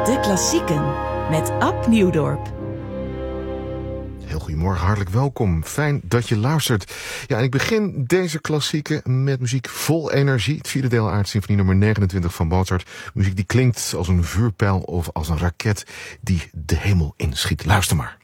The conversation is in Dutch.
De Klassieken met Ab Nieuwdorp. Heel goedemorgen, hartelijk welkom. Fijn dat je luistert. Ja, en ik begin deze klassieken met muziek vol energie. Het vierde deel uit symfonie nummer 29 van Mozart. Muziek die klinkt als een vuurpijl of als een raket die de hemel inschiet. Luister maar.